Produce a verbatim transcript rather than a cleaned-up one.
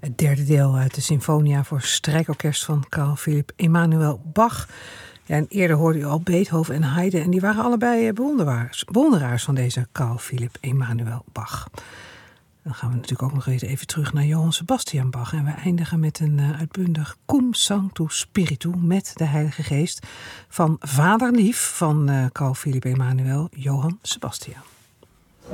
Het derde deel uit de Sinfonia voor strijkorkest van Carl Philipp Emanuel Bach. Ja, en eerder hoorde u al Beethoven en Haydn. En die waren allebei bewonderaars, bewonderaars van deze Carl Philipp Emanuel Bach. Dan gaan we natuurlijk ook nog even, even terug naar Johann Sebastian Bach. En we eindigen met een uh, uitbundig Cum Sanctu Spiritu, met de Heilige Geest, van vaderlief van uh, Carl Philipp Emanuel, Johann Sebastian.